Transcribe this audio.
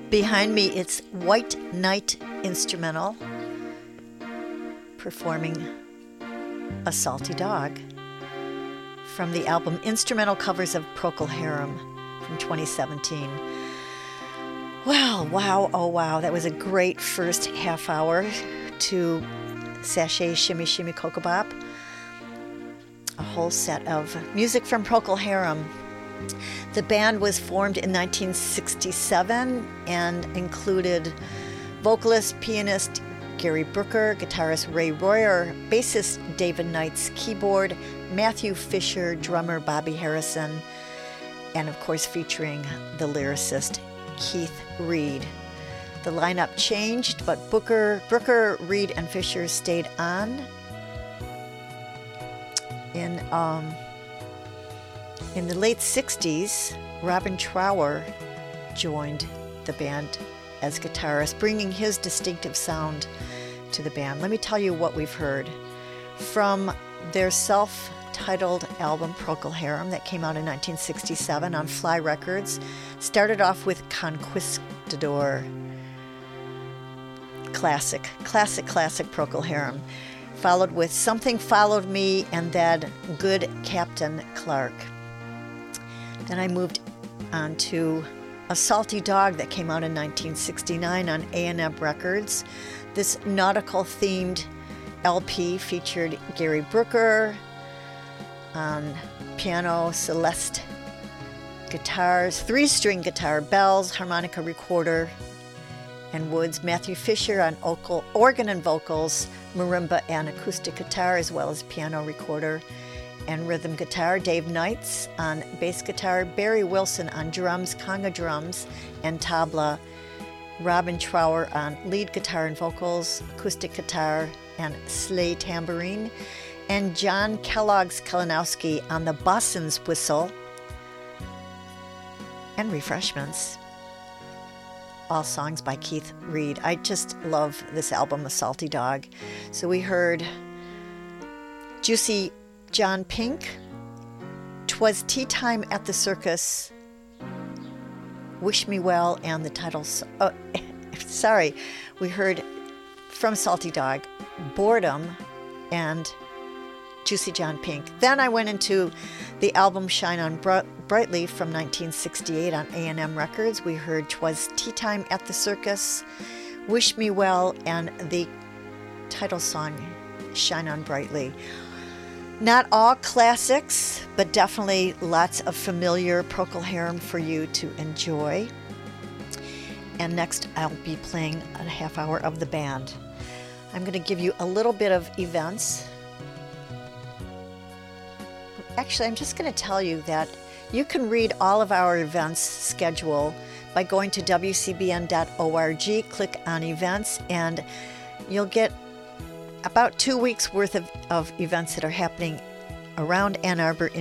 Behind me, it's White Knight Instrumental performing A Salty Dog from the album Instrumental Covers of Procol Harum from 2017. Wow, oh wow, that was a great first half hour to Sashay Shimmy Shimmy Cocoa Bop. A whole set of music from Procol Harum. The band was formed in 1967 and included vocalist, pianist Gary Brooker, guitarist Ray Royer, bassist David Knight's keyboard, Matthew Fisher, drummer Bobby Harrison, and of course featuring the lyricist Keith Reid. The lineup changed, but Brooker, Reid, and Fisher stayed on. In the late 60s, Robin Trower joined the band as guitarist, bringing his distinctive sound to the band. Let me tell you what we've heard. From their self-titled album, Procol Harum, that came out in 1967 on Fly Records, started off with Conquistador. Classic Procol Harum. Followed with Something Followed Me, and then Good Captain Clark. Then I moved on to A Salty Dog that came out in 1969 on A&M Records. This nautical-themed LP featured Gary Brooker on piano, Celeste guitars, 3-string guitar, bells, harmonica recorder, and woods, Matthew Fisher on organ and vocals, marimba and acoustic guitar, as well as piano recorder and rhythm guitar, Dave Knights on bass guitar, Barry Wilson on drums, conga drums, and tabla, Robin Trower on lead guitar and vocals, acoustic guitar, and sleigh tambourine, and John Kellogg's Kalinowski on the bosun's whistle and refreshments. All songs by Keith Reid. I just love this album, A Salty Dog. So we heard Juicy John Pink, 'Twas Tea Time at the Circus, Wish Me Well, and the title... we heard from Salty Dog, Boredom, and Juicy John Pink. Then I went into the album Shine On Brightly from 1968 on A&M Records. We heard 'Twas Tea Time at the Circus, Wish Me Well, and the title song, Shine On Brightly. Not all classics, but definitely lots of familiar Procol Harum for you to enjoy. And next I'll be playing a half hour of the band. I'm going to give you a little bit of events. Actually, I'm just going to tell you that you can read all of our events schedule by going to wcbn.org, click on events, and you'll get about 2 weeks worth of events that are happening around Ann Arbor,